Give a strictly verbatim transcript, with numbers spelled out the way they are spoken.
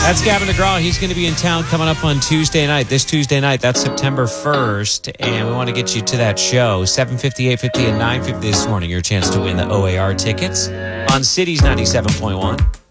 That's Gavin DeGraw. He's going to be in town coming up on Tuesday night. This Tuesday night, that's September first. And we want to get you to that show. seven fifty, eight fifty, and nine fifty this morning. Your chance to win the O A R tickets on Cities ninety-seven point one.